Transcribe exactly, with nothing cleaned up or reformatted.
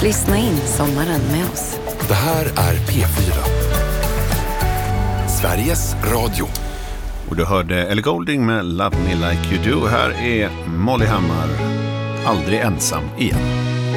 Lyssna in sommaren med oss. Det här är P fyra. Sveriges Radio. Och du hörde Ellie Goulding med Love Me Like You Do. Här är Molly Hammar, aldrig ensam igen.